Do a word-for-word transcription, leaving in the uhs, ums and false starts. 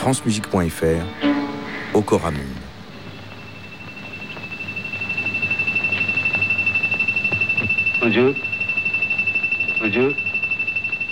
francemusique point f r, Okora Monde. Would you? Would you?